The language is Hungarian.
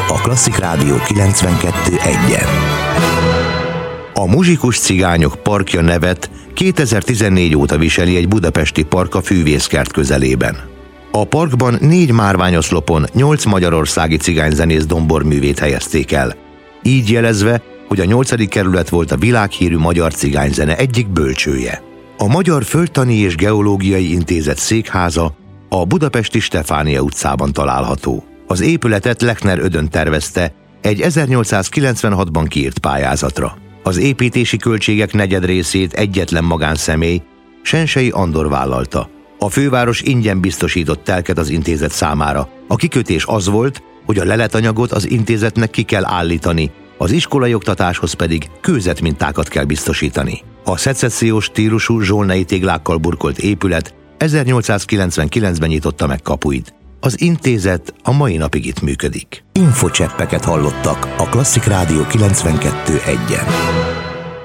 a Klasszik Rádió 92.1-en. A Muzsikus Cigányok Parkja nevet 2014 óta viseli egy budapesti park a Fűvészkert közelében. A parkban 4 márványoszlopon 8 magyarországi cigányzenész domborművét helyezték el, így jelezve, hogy a 8. kerület volt a világhírű magyar cigányzene egyik bölcsője. A Magyar Földtani és Geológiai Intézet székháza a budapesti Stefánia utcában található. Az épületet Lechner Ödön tervezte egy 1896-ban kiírt pályázatra. Az építési költségek negyedrészét egyetlen magánszemély, Sensei Andor vállalta. A főváros ingyen biztosított telket az intézet számára. A kikötés az volt, hogy a leletanyagot az intézetnek ki kell állítani, az iskolai oktatáshoz pedig kőzetmintákat kell biztosítani. A szecessziós stílusú zsolnai téglákkal burkolt épület 1899-ben nyitotta meg kapuit. Az intézet a mai napig itt működik. Infocseppeket hallottak a Klasszik Rádió 92.1-en.